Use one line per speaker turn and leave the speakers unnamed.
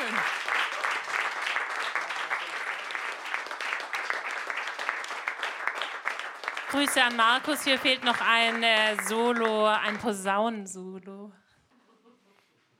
schön.
Grüße an Markus. Hier fehlt noch ein Solo, ein Posaunensolo.